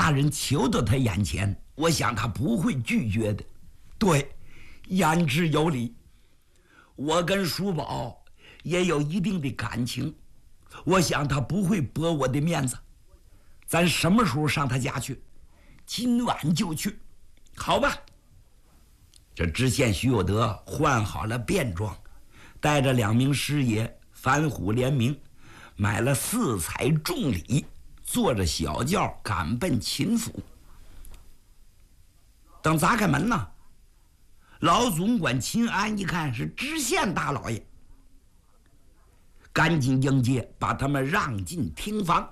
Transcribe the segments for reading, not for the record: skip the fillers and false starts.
大人求到他眼前，我想他不会拒绝的。对，言之有理。我跟叔宝也有一定的感情，我想他不会驳我的面子。咱什么时候上他家去？今晚就去，好吧？这知县徐有德换好了便装，带着2名师爷反虎联名，买了4彩重礼，坐着小轿赶奔秦府。等砸开门呢，老总管秦安一看是知县大老爷，赶紧迎接，把他们让进厅房。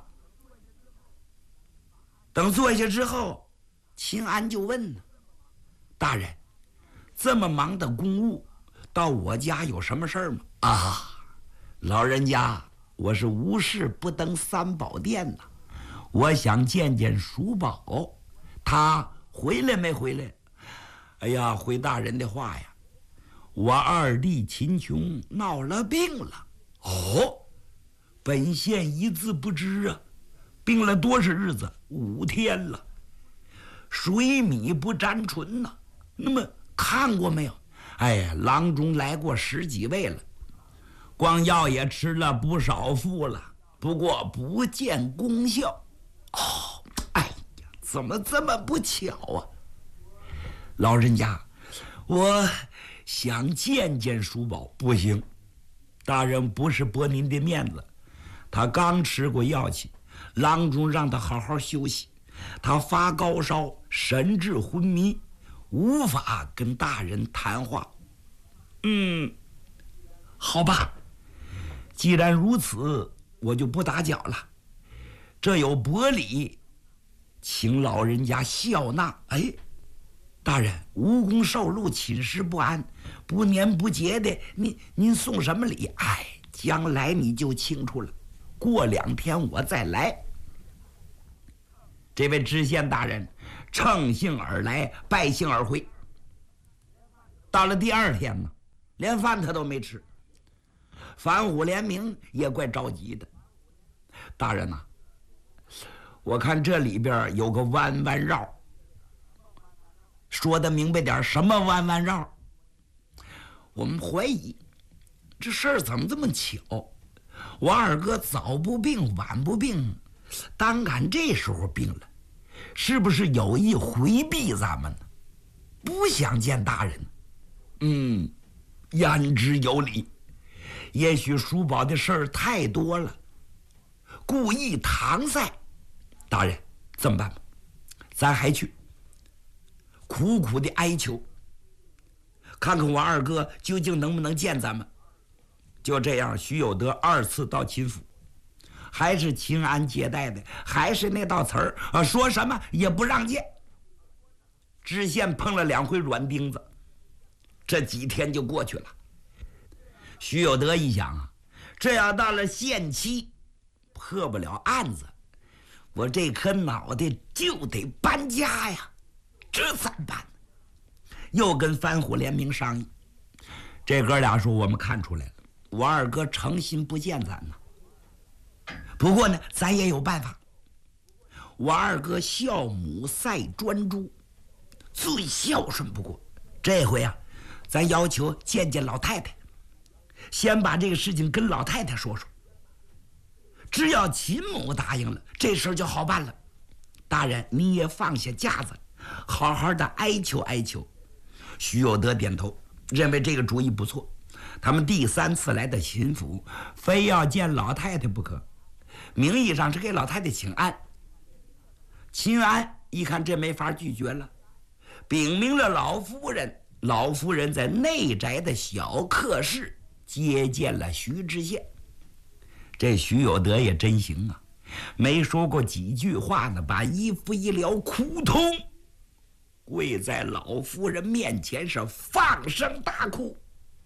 等坐下之后，秦安就问呢：“大人，这么忙的公务，到我家有什么事儿吗？”啊，老人家，我是无事不登3宝殿呐。我想见见叔宝，他回来没回来？哎呀，回大人的话呀，我2弟秦琼闹了病了。哦，本县一字不知啊。病了多少日子？5天了，水米不沾唇呐。那么看过没有？哎呀，郎中来过10几位了，光药也吃了不少副了，不过不见功效。哦，哎呀，怎么这么不巧啊？老人家，我想见见叔宝。不行，大人不是驳您的面子，他刚吃过药去，郎中让他好好休息，他发高烧，神志昏迷，无法跟大人谈话。好吧，既然如此，我就不打搅了。这有薄礼，请老人家笑纳。哎，大人，无功受禄，寝食不安，不年不节的，您送什么礼？哎，将来你就清楚了。过2天我再来。这位知县大人乘兴而来，败兴而回。到了第2天呢，连饭他都没吃。反虎联名也怪着急的。大人呐，我看这里边有个弯弯绕，说的明白点，什么弯弯绕？我们怀疑这事儿怎么这么巧，我2哥早不病晚不病，单赶这时候病了，是不是有意回避咱们呢？不想见大人。言之有理，也许叔宝的事儿太多了，故意搪塞。大人，这么办吧，咱还去苦苦的哀求，看看我2哥究竟能不能见咱们。就这样，徐有德2次到秦府，还是秦安接待的，还是那道词儿说什么也不让见。知县碰了2回软钉子，这几天就过去了。徐有德一想啊，这要到了限期，破不了案子，我这颗脑袋就得搬家呀，这怎么办？又跟反虎联名商议。这哥俩说，我们看出来了，我2哥诚心不见咱呢。不过呢，咱也有办法。我2哥孝母赛专诸，最孝顺不过。这回啊，咱要求见见老太太，先把这个事情跟老太太说说。只要秦母答应了，这事儿就好办了。大人，你也放下架子，好好的哀求哀求。徐有德点头，认为这个主意不错。他们第3次来到秦府，非要见老太太不可，名义上是给老太太请安。秦安一看这没法拒绝了，禀明了老夫人。老夫人在内宅的小客室接见了徐知县。这徐有德也真行啊，没说过几句话呢，把衣服一撩，扑通跪在老夫人面前，是放声大哭。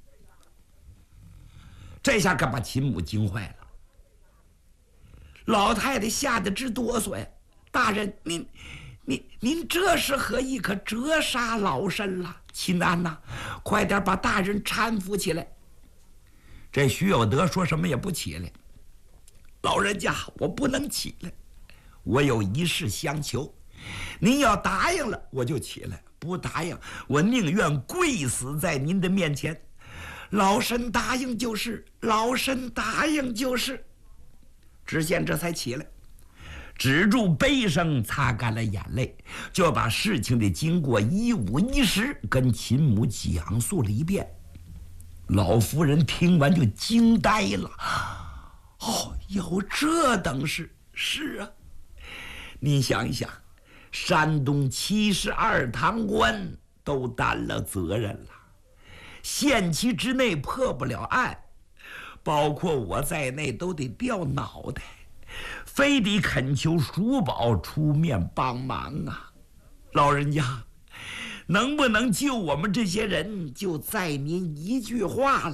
这下可把秦母惊坏了，老太太吓得直哆嗦呀。大人，您这是何意？可折杀老身了。秦安呐，快点把大人搀扶起来。这徐有德说什么也不起来。老人家，我不能起来，我有一事相求， 您要答应了，我就起来；不答应，我宁愿跪死在您的面前。老身答应就是，老身答应就是。知县这才起来，止住悲声，擦干了眼泪，就把事情的经过一五一十跟秦母讲述了一遍。老夫人听完就惊呆了。哦，有这等事？是啊，你想一想，山东72堂官都担了责任了，限期之内破不了案，包括我在内都得掉脑袋，非得恳求叔宝出面帮忙啊！老人家，能不能救我们这些人，就在您一句话了。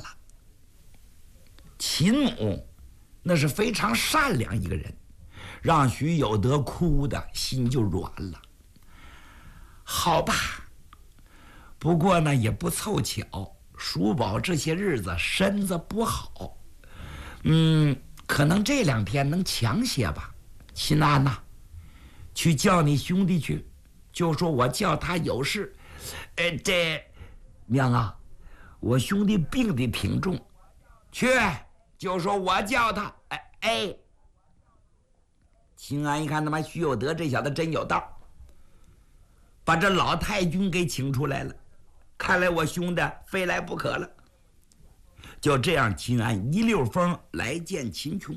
秦母那是非常善良一个人，让徐有德哭的心就软了。好吧，不过呢也不凑巧，叔宝这些日子身子不好，可能这2天能强些吧。秦安呐，去叫你兄弟去，就说我叫他有事。娘啊，我兄弟病得挺重，去就说我叫他。秦安一看他妈徐有德这小子真有道，把这老太君给请出来了，看来我兄弟非来不可了。就这样，秦安一溜风来见秦琼。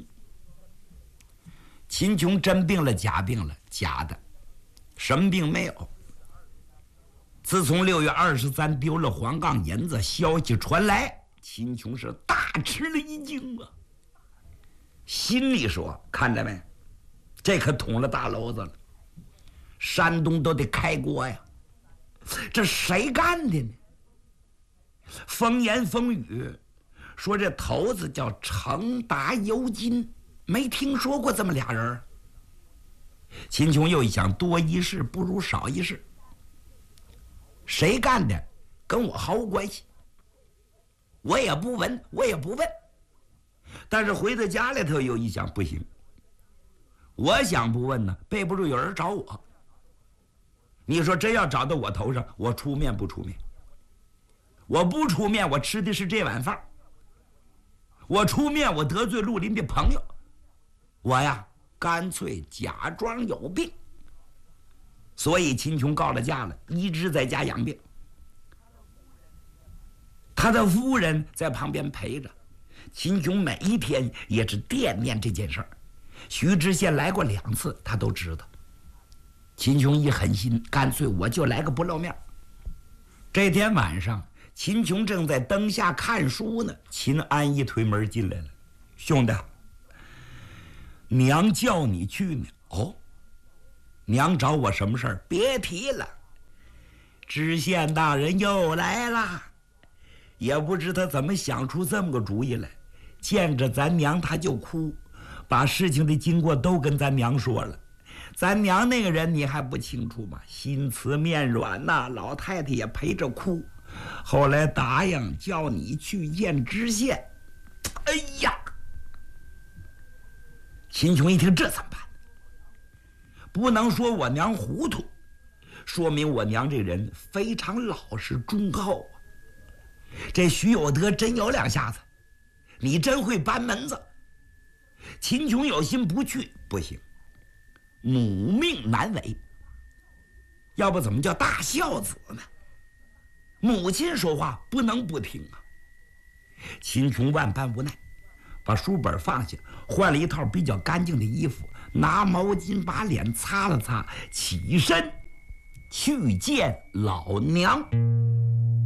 秦琼真病了假病了？假的，什么病没有。自从6月23丢了黄杠银子消息传来，秦琼是大吃了一惊啊，心里说：看着没，这可捅了大娄子了，山东都得开锅呀！这谁干的呢？风言风语说这头子叫程达尤金，没听说过这么俩人。秦琼又一想，多一事不如少一事，谁干的跟我毫无关系，我也不闻，我也不问。但是回到家里头又一想，不行，我想不问呢，背不住有人找我。你说真要找到我头上，我出面不出面？我不出面，我吃的是这碗饭；我出面，我得罪绿林的朋友。我呀，干脆假装有病。所以秦琼告了假了，一直在家养病。他的夫人在旁边陪着。秦琼每一天也是惦念这件事儿。徐知县来过2次，他都知道。秦琼一狠心，干脆我就来个不露面。这天晚上，秦琼正在灯下看书呢，秦安一推门进来了：“兄弟，娘叫你去呢。”“哦，娘找我什么事儿？”“别提了，知县大人又来了，也不知他怎么想出这么个主意来，见着咱娘他就哭，把事情的经过都跟咱娘说了。咱娘那个人你还不清楚吗？心慈面软呐，老太太也陪着哭，后来答应叫你去见知县。”“哎呀！”秦琼一听，这怎么办？不能说我娘糊涂，说明我娘这人非常老实忠厚啊。这徐有德真有2下子，你真会搬门子。秦琼有心不去，不行，母命难违。要不怎么叫大孝子呢？母亲说话不能不听啊。秦琼万般无奈，把书本放下，换了一套比较干净的衣服，拿毛巾把脸擦了擦，起身去见老娘。